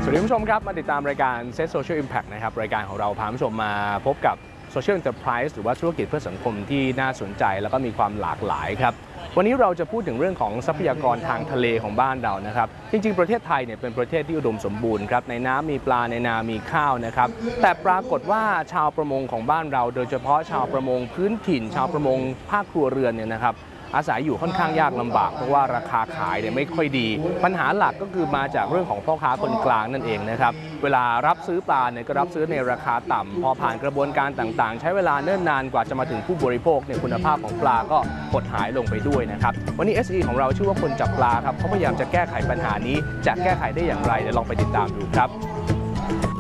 สวัสดีผู้ชมครับมาติดตามรายการ Set Social Impact นะครับรายการของเราพาผู้ชมมาพบกับ Social Enterprise หรือว่าธุรกิจเพื่อสังคมที่น่าสนใจแล้วก็มีความหลากหลายครับวันนี้เราจะพูดถึงเรื่องของทรัพยากรทางทะเลของบ้านเรานะครับจริงๆประเทศไทยเนี่ยเป็นประเทศที่อุดมสมบูรณ์ครับในน้ำมีปลาในนามีข้าวนะครับแต่ปรากฏว่าชาวประมงของบ้านเราโดยเฉพาะชาวประมงพื้นถิ่นชาวประมงภาคครัวเรือนเนี่ยนะครับอาศัยอยู่ค่อนข้างยากลำบากเพราะว่าราคาขายเนี่ยไม่ค่อยดีปัญหาหลักก็คือมาจากเรื่องของพ่อค้าคนกลางนั่นเองนะครับเวลารับซื้อปลาเนี่ยก็รับซื้อในราคาต่ำพอผ่านกระบวนการต่างๆใช้เวลาเนิ่นนานกว่าจะมาถึงผู้บริโภคเนี่ยคุณภาพของปลาก็หดหายลงไปด้วยนะครับวันนี้ SE ของเราชื่อว่าคนจับปลาครับเขาพยายามจะแก้ไขปัญหานี้จะแก้ไขได้อย่างไรเดี๋ยวลองไปติดตามดูครับ